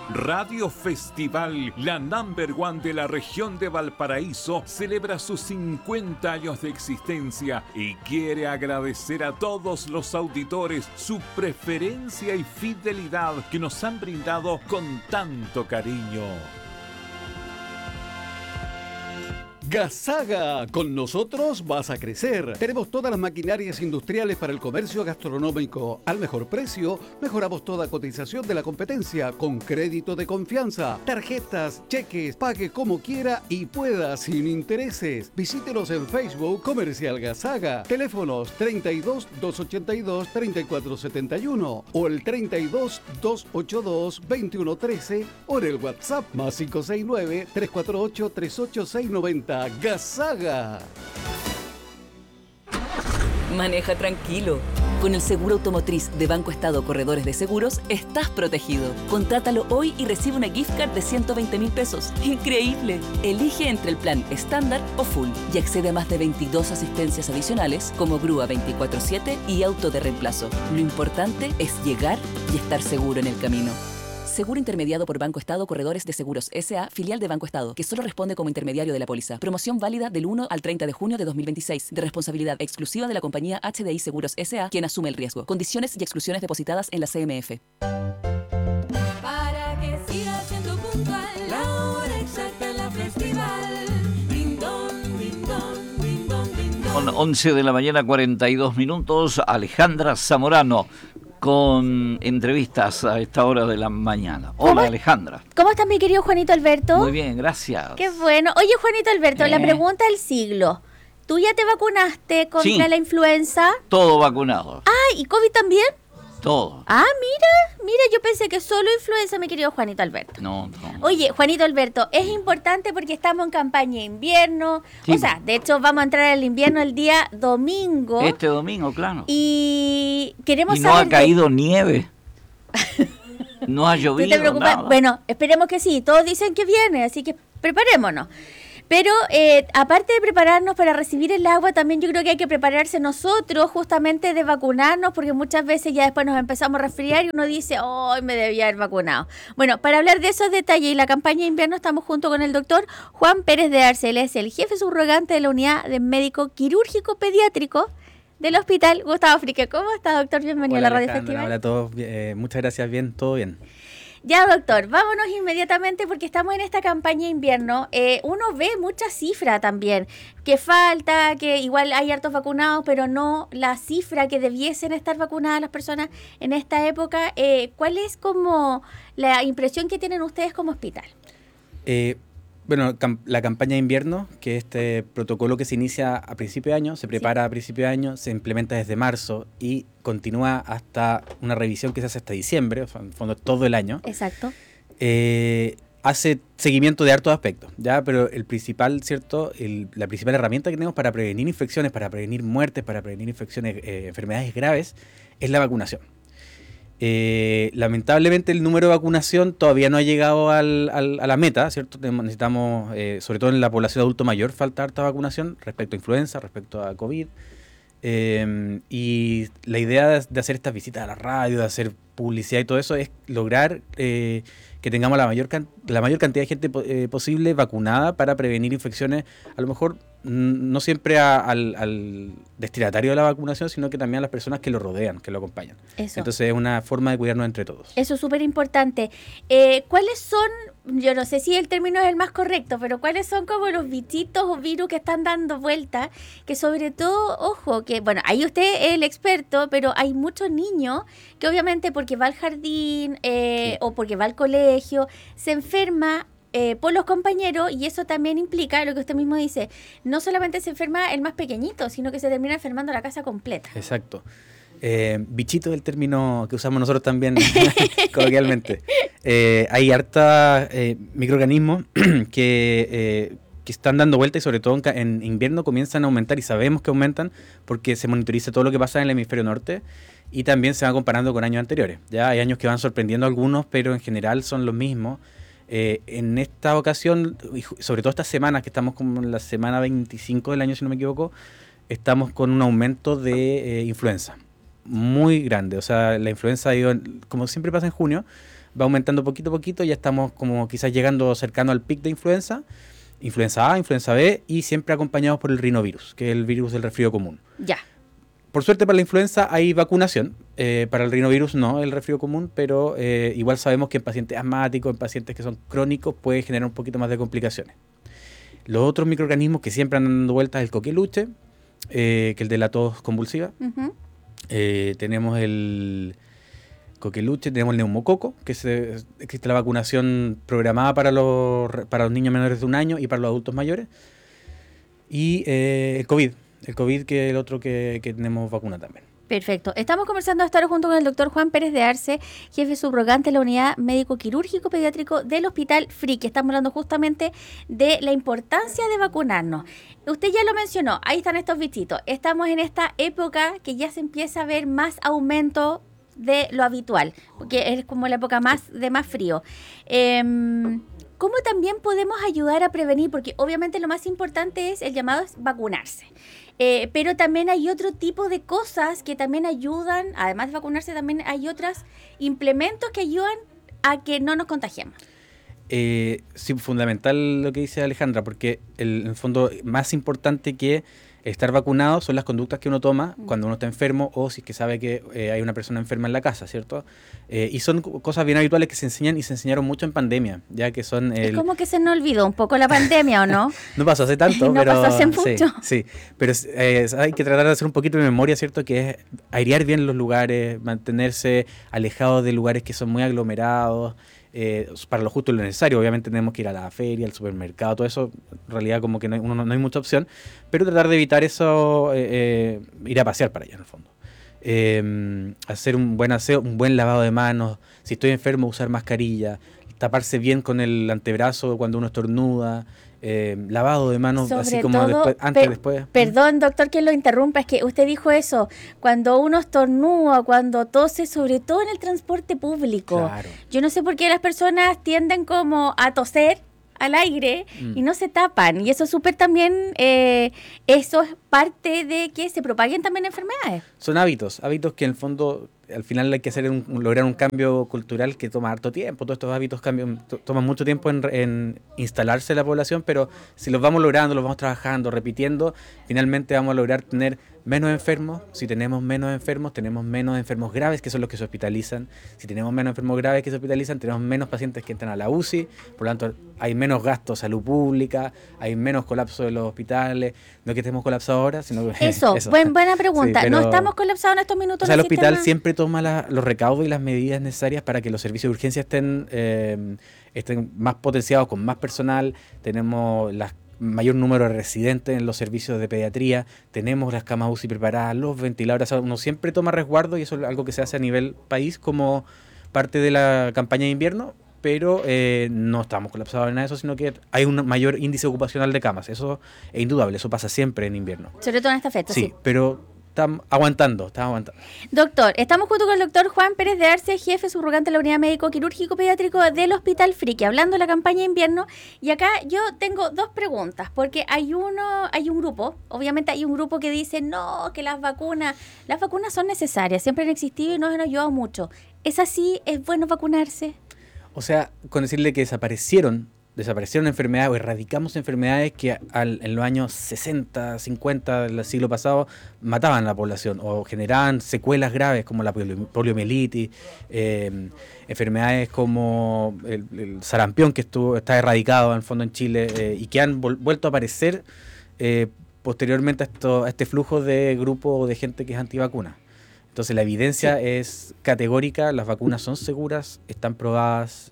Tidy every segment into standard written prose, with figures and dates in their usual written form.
Radio Festival, la #1 de la región de Valparaíso, celebra sus 50 años de existencia y quiere agradecer a todos los auditores su preferencia y fidelidad que nos han brindado con tanto cariño. Gasaga, con nosotros vas a crecer. Tenemos todas las maquinarias industriales para el comercio gastronómico al mejor precio. Mejoramos toda cotización de la competencia con crédito de confianza, tarjetas, cheques, pague como quiera y pueda sin intereses. Visítenos en Facebook Comercial Gasaga. Teléfonos 32 282 3471 o el 32 282 2113 o en el WhatsApp más 569 348 38690. Gasaga. Maneja tranquilo. Con el seguro automotriz de Banco Estado Corredores de Seguros, estás protegido. Contrátalo hoy y recibe una gift card de 120.000 pesos. ¡Increíble! Elige entre el plan estándar o full y accede a más de 22 asistencias adicionales como grúa 24/7 y auto de reemplazo. Lo importante es llegar y estar seguro en el camino. Seguro intermediado por Banco Estado Corredores de Seguros S.A., filial de Banco Estado, que solo responde como intermediario de la póliza. Promoción válida del 1 al 30 de junio de 2026, de responsabilidad exclusiva de la compañía HDI Seguros S.A., quien asume el riesgo. Condiciones y exclusiones depositadas en la CMF. Para que sigas siendo puntual, la hora exacta en la festival. Ding-dong, ding-dong, ding-dong, ding-dong. Son 11 de la mañana, 42 minutos. Alejandra Zamorano con entrevistas a esta hora de la mañana. Hola, Alejandra. ¿Cómo estás, mi querido Juanito Alberto? Muy bien, gracias. Qué bueno. Oye, Juanito Alberto, la pregunta del siglo. ¿Tú ya te vacunaste contra la influenza? Todo vacunado. Ah, ¿y COVID también? Todo. Ah, mira, yo pensé que solo influenza, mi querido Juanito Alberto. No. Oye, Juanito Alberto, es importante porque estamos en campaña de invierno. Sí. O sea, de hecho vamos a entrar al invierno el día domingo. Este domingo, claro. Y queremos saber... no ha caído nieve. No ha llovido. No te preocupes. Nada. Bueno, esperemos que sí. Todos dicen que viene, así que preparémonos. Pero aparte de prepararnos para recibir el agua, también yo creo que hay que prepararse nosotros justamente de vacunarnos, porque muchas veces ya después nos empezamos a resfriar y uno dice, ¡ay, me debía haber vacunado! Bueno, para hablar de esos detalles y la campaña de invierno estamos junto con el doctor Juan Pérez de Arce. Él es el jefe subrogante de la unidad de médico quirúrgico pediátrico del Hospital Gustavo Fricke. ¿Cómo está, doctor? Bienvenido a la Radio Festival. Hola a todos, muchas gracias, bien, todo bien. Ya, doctor, vámonos inmediatamente porque estamos en esta campaña de invierno. Uno ve mucha cifra también, que falta, que igual hay hartos vacunados, pero no la cifra que debiesen estar vacunadas las personas en esta época. ¿Cuál es como la impresión que tienen ustedes como hospital? Bueno, la campaña de invierno, que es este protocolo que se inicia a principio de año, se prepara a principio de año, se implementa desde marzo y continúa hasta una revisión que se hace hasta diciembre, o sea, en el fondo todo el año. Exacto. Hace seguimiento de hartos aspectos, ¿ya? Pero el principal, ¿cierto? La principal herramienta que tenemos para prevenir infecciones, para prevenir muertes, para prevenir infecciones, enfermedades graves, es la vacunación. Lamentablemente el número de vacunación todavía no ha llegado a la meta, ¿cierto? Necesitamos, sobre todo en la población adulto mayor, falta harta vacunación respecto a influenza, respecto a COVID. Y la idea de hacer estas visitas a la radio, de hacer publicidad y todo eso, es lograr que tengamos la mayor cantidad de gente posible vacunada para prevenir infecciones, a lo mejor no siempre al destinatario de la vacunación, sino que también a las personas que lo rodean, que lo acompañan. Eso. Entonces es una forma de cuidarnos entre todos. Eso es súper importante. ¿Cuáles son, yo no sé si el término es el más correcto, pero cuáles son como los bichitos o virus que están dando vueltas? Que sobre todo, ojo, que bueno, ahí usted es el experto, pero hay muchos niños que obviamente porque va al jardín sí, o porque va al colegio, se enferma por los compañeros, y eso también implica lo que usted mismo dice, no solamente se enferma el más pequeñito, sino que se termina enfermando la casa completa. Exacto. Bichito es el término que usamos nosotros también coloquialmente. Hay harta microorganismos que están dando vuelta, y sobre todo en invierno comienzan a aumentar, y sabemos que aumentan porque se monitoriza todo lo que pasa en el hemisferio norte y también se va comparando con años anteriores. Ya hay años que van sorprendiendo a algunos, pero en general son los mismos. En esta ocasión, sobre todo estas semanas, que estamos como en la semana 25 del año, si no me equivoco, estamos con un aumento de influenza. muy grande. O sea, la influenza ha ido, como siempre pasa en junio, va aumentando poquito a poquito. Ya estamos como quizás llegando cercano al pic de influenza. Influenza A, influenza B y siempre acompañados por el rinovirus, que es el virus del resfrío común. Ya. Por suerte para la influenza hay vacunación, para el rinovirus no, el resfrío común, pero igual sabemos que en pacientes asmáticos, en pacientes que son crónicos, puede generar un poquito más de complicaciones. Los otros microorganismos que siempre andan dando vueltas es el coqueluche, que es el de la tos convulsiva. Ujú. Tenemos el coqueluche, tenemos el neumococo, que existe la vacunación programada para los niños menores de 1 año y para los adultos mayores. Y el COVID, que es el otro que tenemos vacuna también. Perfecto. Estamos conversando hasta ahora junto con el doctor Juan Pérez de Arce, jefe subrogante de la unidad médico-quirúrgico pediátrico del Hospital Frick. Estamos hablando justamente de la importancia de vacunarnos. Usted ya lo mencionó, ahí están estos bichitos. Estamos en esta época que ya se empieza a ver más aumento de lo habitual, porque es como la época más frío. ¿Cómo también podemos ayudar a prevenir? Porque obviamente lo más importante es el llamado es vacunarse. Pero también hay otro tipo de cosas que también ayudan, además de vacunarse, también hay otros implementos que ayudan a que no nos contagiemos. Sí, fundamental lo que dice Alejandra, porque en el fondo más importante que estar vacunado son las conductas que uno toma cuando uno está enfermo o si es que sabe que hay una persona enferma en la casa, ¿cierto? Y son cosas bien habituales que se enseñan y se enseñaron mucho en pandemia, ya que son... Es como que se nos olvidó un poco la pandemia, ¿o no? No pasó hace tanto, no pero... pasó hace mucho. Sí, pero hay que tratar de hacer un poquito de memoria, ¿cierto? Que es airear bien los lugares, mantenerse alejados de lugares que son muy aglomerados, para lo justo y lo necesario. Obviamente tenemos que ir a la feria, al supermercado, todo eso, en realidad como que no hay mucha opción, pero tratar de evitar eso, ir a pasear para allá en el fondo. Hacer un buen aseo, un buen lavado de manos, si estoy enfermo usar mascarilla, taparse bien con el antebrazo cuando uno estornuda, lavado de manos Sobre así como todo, después, antes, después. Perdón, doctor, que lo interrumpa, es que usted dijo eso, cuando uno estornuda, cuando tose, sobre todo en el transporte público. Claro. Yo no sé por qué las personas tienden como a toser al aire y no se tapan, y eso es súper también, eso es parte de que se propaguen también enfermedades. Son hábitos que en el fondo al final hay que lograr un cambio cultural que toma harto tiempo. Todos estos hábitos toman mucho tiempo en instalarse en la población, pero si los vamos logrando, los vamos trabajando, repitiendo, finalmente vamos a lograr tener menos enfermos. Si tenemos menos enfermos graves, que son los que se hospitalizan. Si tenemos menos enfermos graves que se hospitalizan, tenemos menos pacientes que entran a la UCI, por lo tanto hay menos gasto de salud pública, hay menos colapso de los hospitales. No es que estemos colapsados ahora, sino que... Eso. Buena pregunta. Sí, pero, no estamos colapsados en estos minutos. O sea, el hospital sistema siempre toma los recaudos y las medidas necesarias para que los servicios de urgencia estén más potenciados, con más personal. Tenemos mayor número de residentes en los servicios de pediatría, tenemos las camas UCI preparadas, los ventiladores. Uno siempre toma resguardo y eso es algo que se hace a nivel país como parte de la campaña de invierno, pero no estamos colapsados en nada de eso, sino que hay un mayor índice ocupacional de camas. Eso es indudable, eso pasa siempre en invierno. Sobre todo en esta fecha, sí. Pero estamos aguantando. Doctor, estamos junto con el doctor Juan Pérez de Arce, jefe subrogante de la unidad médico-quirúrgico pediátrico del Hospital Frick, hablando de la campaña de invierno. Y acá yo tengo 2 preguntas, porque hay un grupo, obviamente hay un grupo que dice, no, que las vacunas son necesarias, siempre han existido y nos han ayudado mucho. ¿Es así? ¿Es bueno vacunarse? O sea, con decirle que desaparecieron enfermedades o erradicamos enfermedades que en los años 60, 50 del siglo pasado mataban a la población o generaban secuelas graves como la poliomielitis, enfermedades como el sarampión que está erradicado en el fondo en Chile y que han vuelto a aparecer posteriormente a este flujo de grupo de gente que es antivacuna. Entonces la evidencia es categórica, las vacunas son seguras, están probadas,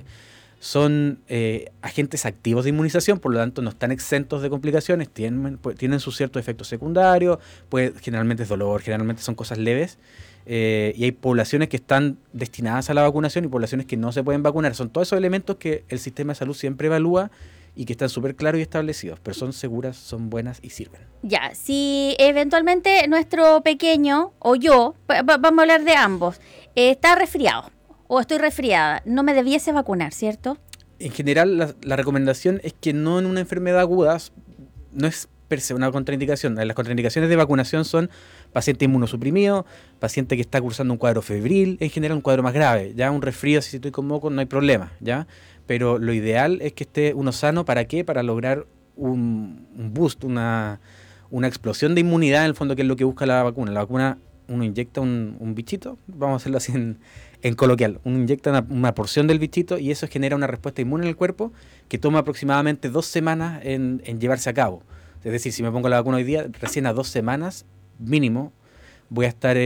son agentes activos de inmunización, por lo tanto no están exentos de complicaciones, tienen sus ciertos efectos secundarios, generalmente es dolor, generalmente son cosas leves, y hay poblaciones que están destinadas a la vacunación y poblaciones que no se pueden vacunar. Son todos esos elementos que el sistema de salud siempre evalúa y que están súper claros y establecidos, pero son seguras, son buenas y sirven. Ya, si eventualmente nuestro pequeño o yo, vamos a hablar de ambos, está resfriado o estoy resfriada, no me debiese vacunar, ¿cierto? En general, la recomendación es que no en una enfermedad aguda, no es per se una contraindicación. Las contraindicaciones de vacunación son paciente inmunosuprimido, paciente que está cursando un cuadro febril, en general un cuadro más grave. Ya un resfrío, si estoy con moco, no hay problema, ¿ya? Pero lo ideal es que esté uno sano. ¿Para qué? Para lograr un boost, una explosión de inmunidad, en el fondo, que es lo que busca la vacuna. La vacuna, uno inyecta un bichito, vamos a hacerlo así en coloquial, uno inyecta una porción del bichito y eso genera una respuesta inmune en el cuerpo que toma aproximadamente 2 semanas en llevarse a cabo. Es decir, si me pongo la vacuna hoy día, recién a 2 semanas mínimo voy a estar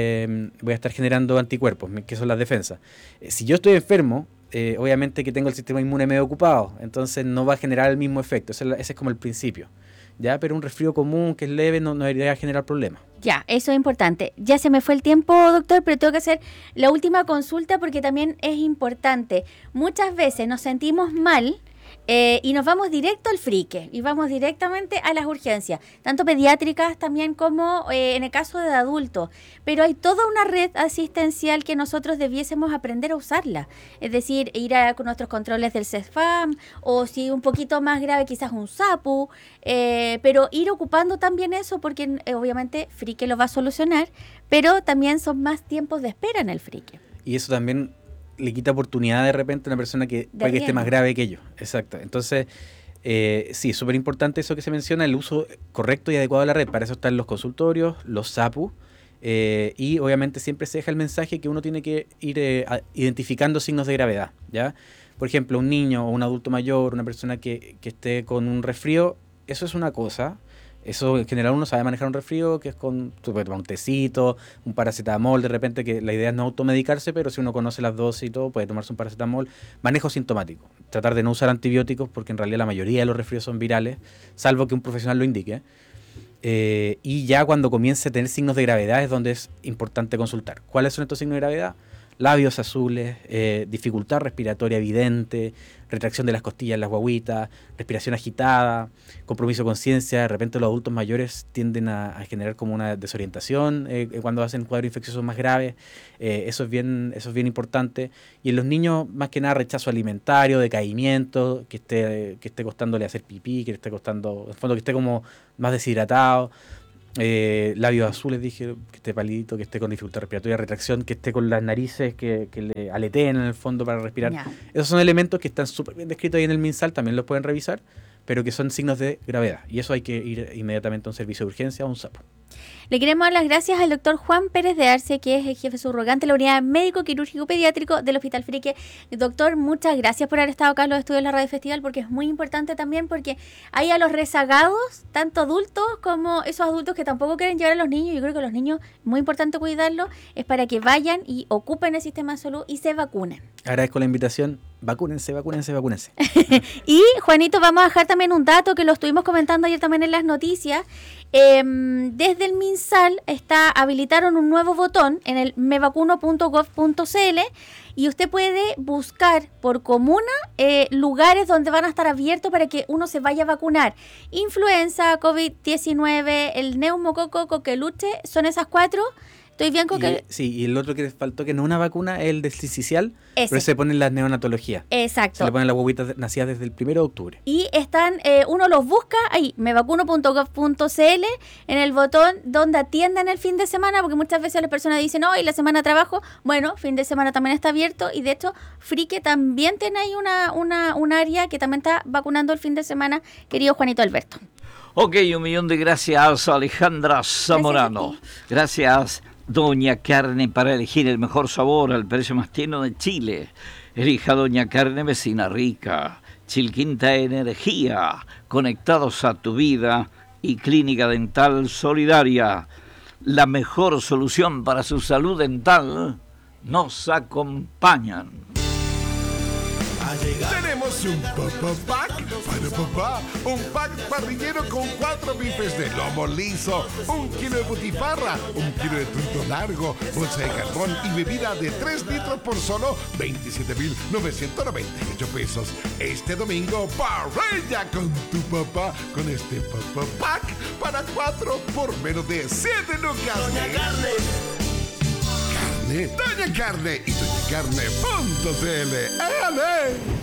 generando anticuerpos, que son las defensas. Si yo estoy enfermo, obviamente que tengo el sistema inmune medio ocupado, entonces no va a generar el mismo efecto. Ese es como el principio. Ya, pero un resfrío común que es leve no debería generar problemas. Ya, eso es importante. Ya se me fue el tiempo, doctor, pero tengo que hacer la última consulta porque también es importante. Muchas veces nos sentimos mal y nos vamos directo al frique y vamos directamente a las urgencias, tanto pediátricas también como en el caso de adultos. Pero hay toda una red asistencial que nosotros debiésemos aprender a usarla. Es decir, ir con nuestros controles del CESFAM o si un poquito más grave quizás un SAPU, pero ir ocupando también eso porque obviamente frique lo va a solucionar, pero también son más tiempos de espera en el frique. Y eso también le quita oportunidad de repente a una persona que puede que esté más grave que ellos. Exacto. Entonces, sí, es súper importante eso que se menciona, el uso correcto y adecuado de la red. Para eso están los consultorios, los SAPU, y obviamente siempre se deja el mensaje que uno tiene que ir identificando signos de gravedad, ¿ya? Por ejemplo, un niño o un adulto mayor, una persona que esté con un resfrío, eso es una cosa. Eso en general uno sabe manejar un resfrío, que es con un tecito, un paracetamol, de repente, que la idea es no automedicarse, pero si uno conoce las dosis y todo, puede tomarse un paracetamol. Manejo sintomático, tratar de no usar antibióticos, porque en realidad la mayoría de los resfríos son virales, salvo que un profesional lo indique. Y ya cuando comience a tener signos de gravedad es donde es importante consultar. ¿Cuáles son estos signos de gravedad? Labios azules, dificultad respiratoria evidente, retracción de las costillas en las guaguitas, respiración agitada, compromiso de conciencia. De repente los adultos mayores tienden a generar como una desorientación cuando hacen cuadros infecciosos más graves. Eso es bien importante. Y en los niños, más que nada, rechazo alimentario, decaimiento, que esté costándole hacer pipí, que esté costando, en el fondo, que esté como más deshidratado. Labios azules, dije, que esté palidito, que esté con dificultad respiratoria, retracción, que esté con las narices que le aleteen en el fondo para respirar. Yeah. Esos son elementos que están súper bien descritos ahí en el MinSal, también los pueden revisar, pero que son signos de gravedad. Y eso hay que ir inmediatamente a un servicio de urgencia o a un SAPO. Le queremos dar las gracias al doctor Juan Pérez de Arce, que es el jefe subrogante de la unidad médico-quirúrgico pediátrico del Hospital Frique. Doctor, muchas gracias por haber estado acá en los estudios de la Radio Festival, porque es muy importante también, porque hay a los rezagados, tanto adultos como esos adultos que tampoco quieren llevar a los niños. Yo creo que los niños, muy importante cuidarlos, es para que vayan y ocupen el sistema de salud y se vacunen. Agradezco la invitación. Vacúnense. Y, Juanito, vamos a dejar también un dato que lo estuvimos comentando ayer también en las noticias. Desde el MinSal habilitaron un nuevo botón en el mevacuno.gov.cl y usted puede buscar por comuna lugares donde van a estar abiertos para que uno se vaya a vacunar. Influenza, COVID-19, el neumococo, coqueluche, son esas 4. ¿Estoy bien con que...? Sí, y el otro que les faltó, que no es una vacuna, es el del sincicial, pero se ponen las neonatologías. Exacto. Se le ponen las huevitas nacidas desde el 1 de octubre. Y están, uno los busca ahí, mevacuno.gov.cl, en el botón donde atienden el fin de semana, porque muchas veces las personas dicen, y la semana trabajo. Bueno, fin de semana también está abierto, y de hecho, Frique también tiene ahí un área que también está vacunando el fin de semana, querido Juanito Alberto. Ok, 1.000.000 de gracias, Alejandra Zamorano. Gracias. Doña Carne, para elegir el mejor sabor al precio más tierno de Chile. Elija Doña Carne, vecina rica. Chilquinta Energía, conectados a tu vida. Y Clínica Dental Solidaria, la mejor solución para su salud dental, nos acompañan. Tenemos un pack para papá, un pack parrillero con 4 bifes de lomo liso, 1 kilo de butifarra, 1 kilo de trito largo, bolsa de carbón y bebida de 3 litros por solo 27.998 pesos. Este domingo, parrilla con tu papá, con este papá pack para 4 por menos de 7 lucas. Doña Carne. Doña Carne y doñacarne.cl. ¡Ale!